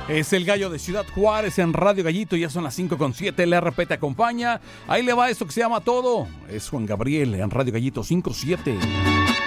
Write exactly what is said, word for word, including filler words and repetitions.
Es el Gallo de Ciudad Juárez en Radio Gallito, ya son las cinco con siete, el R P te acompaña. Ahí le va esto que se llama Todo. Es Juan Gabriel en Radio Gallito cinco siete.